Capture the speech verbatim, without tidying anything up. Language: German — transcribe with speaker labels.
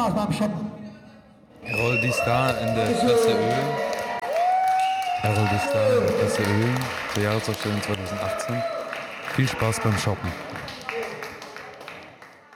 Speaker 1: Spaß beim Shoppen.
Speaker 2: Errol die Star in der Klasse Öl. Errol die Star in der Klasse Öl zur Jahresausstellung zwanzig achtzehn. Viel Spaß beim Shoppen.